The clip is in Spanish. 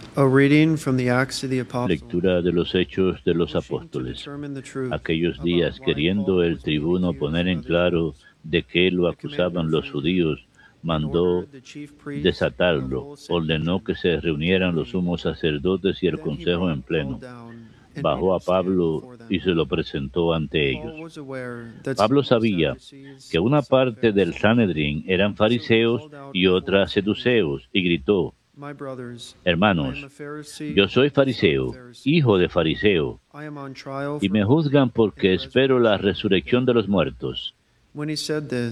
A reading from the Acts of the Apostles. Lectura de los Hechos de los Wishing to Apóstoles. determine the truth Aquellos about días, why queriendo Paul el was being tribuno accused poner en by the claro Jews, de qué lo the commander acusaban of the los judíos, and mandó ordered the chief priests and the desatarlo, whole ordenó Sanhedrin que se to reunieran los come. sumos sacerdotes y el Then he consejo brought en Paul pleno. down and made Bajó him a stand Pablo before y them. se lo presentó ante ellos. Paul was aware that Pablo some of the sabía Sadducees que una and parte del Pharisees, Sanedrín eran so he fariseos called out y before the otra Sanhedrin, seduceos, y gritó: "My brothers, I am a Hermanos, Pharisee, yo soy the son of fariseo, hijo Pharisees. de fariseo, I am on trial y for me hope juzgan and porque espero la resurrection of the resurrección dead." de los muertos. When he said this,